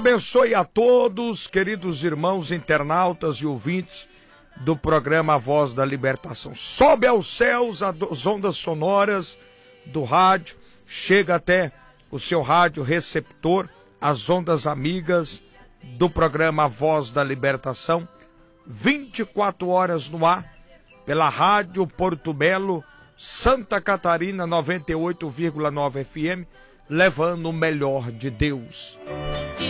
abençoe a todos, queridos irmãos internautas e ouvintes do programa A Voz da Libertação. Sobe aos céus as ondas sonoras do rádio, chega até o seu rádio receptor, as ondas amigas do programa A Voz da Libertação, 24 horas no ar, pela Rádio Porto Belo, Santa Catarina 98,9 FM, levando o melhor de Deus.